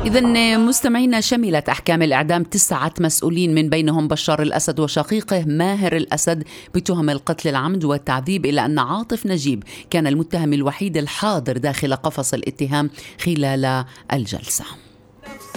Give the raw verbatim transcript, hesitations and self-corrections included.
إذن مستمعينا، شملت أحكام الإعدام تسعة مسؤولين من بينهم بشار الأسد وشقيقه ماهر الأسد بتهم القتل العمد والتعذيب، إلا أن عاطف نجيب كان المتهم الوحيد الحاضر داخل قفص الاتهام خلال الجلسة.